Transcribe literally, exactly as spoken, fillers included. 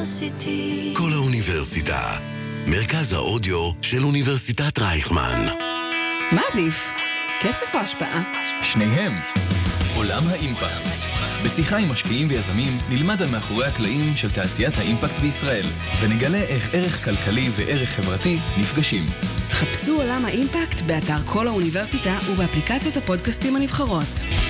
האוניברסיטי. כל האוניברסיטה, מרכז האודיו של אוניברסיטת רייכמן. מה עדיף? כסף או השפעה? שניהם. עולם האימפקט. בשיחה עם משקיעים ויזמים נלמד על מאחורי הקלעים של תעשיית האימפקט בישראל, ונגלה איך ערך כלכלי וערך חברתי נפגשים. חפשו עולם האימפקט באתר כל האוניברסיטה ובאפליקציות הפודקאסטים הנבחרות.